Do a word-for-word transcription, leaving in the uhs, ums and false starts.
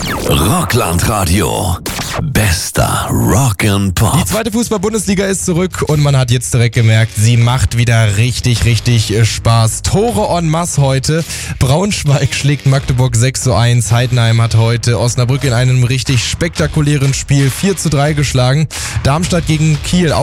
Rockland-Radio. Bester Rock and Pop. Die zweite Fußball-Bundesliga ist zurück und man hat jetzt direkt gemerkt, sie macht wieder richtig, richtig Spaß. Tore en masse heute. Braunschweig schlägt Magdeburg sechs zu eins. Heidenheim hat heute Osnabrück in einem richtig spektakulären Spiel vier zu drei geschlagen. Darmstadt gegen Kiel